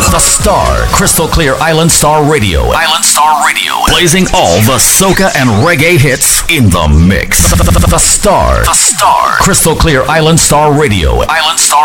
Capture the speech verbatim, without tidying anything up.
The Star, Crystal Clear Island Star Radio. Island Star Radio. Blazing all the soca and reggae hits in the mix. The Star. The Star, Crystal Clear Island Star Radio. Island Star